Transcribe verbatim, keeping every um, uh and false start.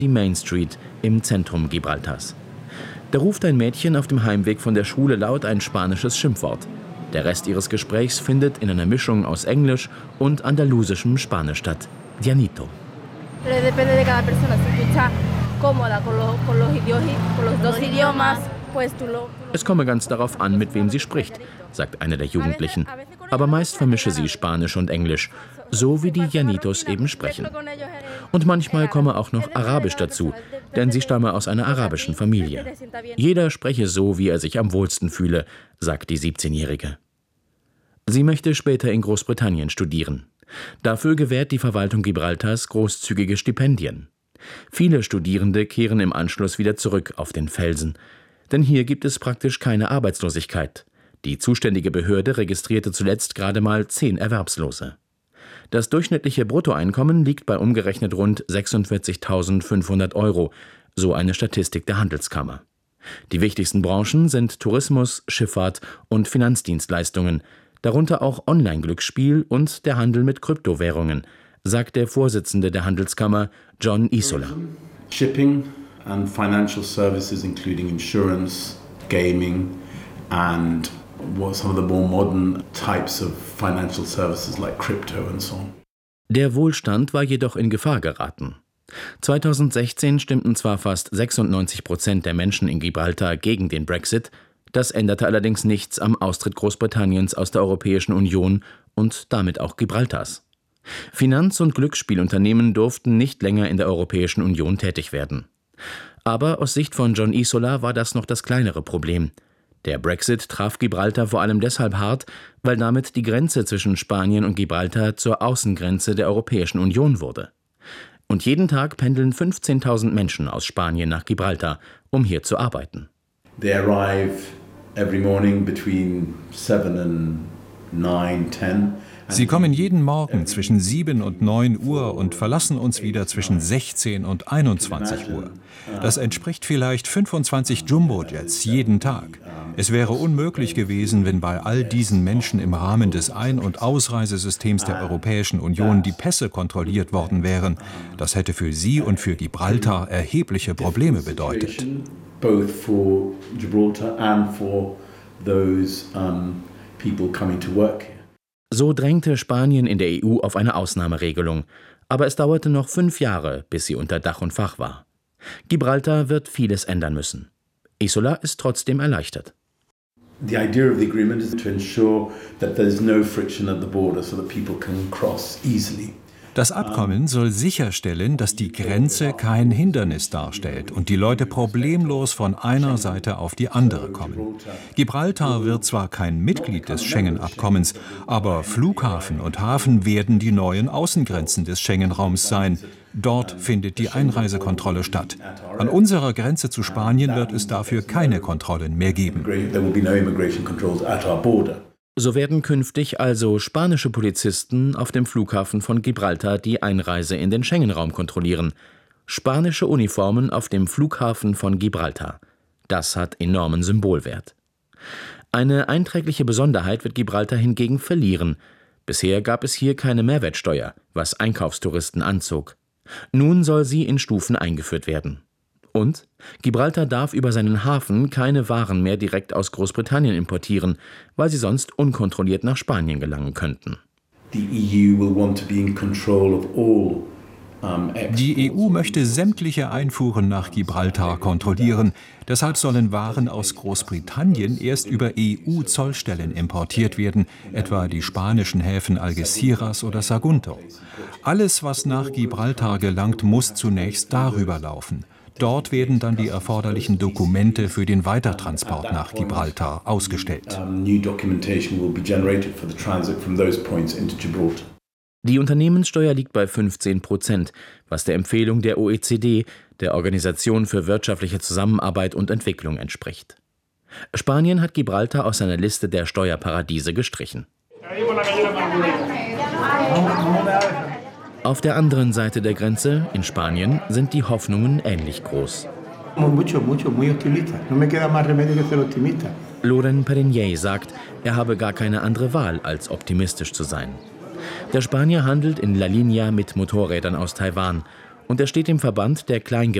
die Main Street im Zentrum Gibraltars. Da ruft ein Mädchen auf dem Heimweg von der Schule laut ein spanisches Schimpfwort. Der Rest ihres Gesprächs findet in einer Mischung aus Englisch und andalusischem Spanisch statt. Llanito. Es komme ganz darauf an, mit wem sie spricht, sagt eine der Jugendlichen. Aber meist vermische sie Spanisch und Englisch, so wie die Llanitos eben sprechen. Und manchmal komme auch noch Arabisch dazu, denn sie stamme aus einer arabischen Familie. Jeder spreche so, wie er sich am wohlsten fühle, sagt die siebzehnjährige. Sie möchte später in Großbritannien studieren. Dafür gewährt die Verwaltung Gibraltars großzügige Stipendien. Viele Studierende kehren im Anschluss wieder zurück auf den Felsen. Denn hier gibt es praktisch keine Arbeitslosigkeit. Die zuständige Behörde registrierte zuletzt gerade mal zehn Erwerbslose. Das durchschnittliche Bruttoeinkommen liegt bei umgerechnet rund sechsundvierzigtausendfünfhundert Euro, so eine Statistik der Handelskammer. Die wichtigsten Branchen sind Tourismus, Schifffahrt und Finanzdienstleistungen, darunter auch Online-Glücksspiel und der Handel mit Kryptowährungen, sagt der Vorsitzende der Handelskammer, John Isola. Shipping and financial services, including insurance, gaming and what some of the more modern types of financial services like crypto and so on. Der Wohlstand war jedoch in Gefahr geraten. zweitausendsechzehn stimmten zwar fast sechsundneunzig Prozent der Menschen in Gibraltar gegen den Brexit, das änderte allerdings nichts am Austritt Großbritanniens aus der Europäischen Union und damit auch Gibraltars. Finanz- und Glücksspielunternehmen durften nicht länger in der Europäischen Union tätig werden. Aber aus Sicht von John Isola war das noch das kleinere Problem. Der Brexit traf Gibraltar vor allem deshalb hart, weil damit die Grenze zwischen Spanien und Gibraltar zur Außengrenze der Europäischen Union wurde. Und jeden Tag pendeln fünfzehntausend Menschen aus Spanien nach Gibraltar, um hier zu arbeiten. They arrive every morning between seven and nine, ten. Sie kommen jeden Morgen zwischen sieben und neun Uhr und verlassen uns wieder zwischen sechzehn und einundzwanzig Uhr. Das entspricht vielleicht fünfundzwanzig Jumbo-Jets jeden Tag. Es wäre unmöglich gewesen, wenn bei all diesen Menschen im Rahmen des Ein- und Ausreisesystems der Europäischen Union die Pässe kontrolliert worden wären. Das hätte für sie und für Gibraltar erhebliche Probleme bedeutet. Both for Gibraltar and for those um, people coming to work here. So drängte Spanien in der E U auf eine Ausnahmeregelung, aber es dauerte noch fünf Jahre, bis sie unter Dach und Fach war. Gibraltar wird vieles ändern müssen. Isola ist trotzdem erleichtert. The idea of the agreement is to ensure that there is no friction at the border so that people can cross easily. Das Abkommen soll sicherstellen, dass die Grenze kein Hindernis darstellt und die Leute problemlos von einer Seite auf die andere kommen. Gibraltar wird zwar kein Mitglied des Schengen-Abkommens, aber Flughafen und Hafen werden die neuen Außengrenzen des Schengen-Raums sein. Dort findet die Einreisekontrolle statt. An unserer Grenze zu Spanien wird es dafür keine Kontrollen mehr geben. So werden künftig also spanische Polizisten auf dem Flughafen von Gibraltar die Einreise in den Schengen-Raum kontrollieren. Spanische Uniformen auf dem Flughafen von Gibraltar. Das hat enormen Symbolwert. Eine einträgliche Besonderheit wird Gibraltar hingegen verlieren. Bisher gab es hier keine Mehrwertsteuer, was Einkaufstouristen anzog. Nun soll sie in Stufen eingeführt werden. Und Gibraltar darf über seinen Hafen keine Waren mehr direkt aus Großbritannien importieren, weil sie sonst unkontrolliert nach Spanien gelangen könnten. The E U will want to be in control of all. Die E U möchte sämtliche Einfuhren nach Gibraltar kontrollieren. Deshalb sollen Waren aus Großbritannien erst über E U-Zollstellen importiert werden, etwa die spanischen Häfen Algeciras oder Sagunto. Alles, was nach Gibraltar gelangt, muss zunächst darüber laufen. Dort werden dann die erforderlichen Dokumente für den Weitertransport nach Gibraltar ausgestellt. Die Unternehmenssteuer liegt bei fünfzehn Prozent, was der Empfehlung der O E C D, der Organisation für wirtschaftliche Zusammenarbeit und Entwicklung, entspricht. Spanien hat Gibraltar aus seiner Liste der Steuerparadiese gestrichen. Auf der anderen Seite der Grenze, in Spanien, sind die Hoffnungen ähnlich groß. Loren Perigné sagt, er habe gar keine andere Wahl, als optimistisch zu sein. Der Spanier handelt in La Línea mit Motorrädern aus Taiwan und er steht dem Verband der Kleingewerbe